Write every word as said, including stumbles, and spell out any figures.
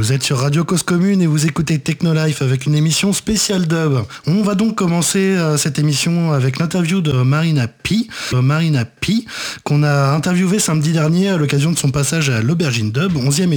Vous êtes sur Radio Cause Commune et vous écoutez Technolife avec une émission spéciale dub. On va donc commencer euh, cette émission avec l'interview de Marina P. Euh, Marina P, qu'on a interviewé samedi dernier à l'occasion de son passage à l'Aubergine Dub, onzième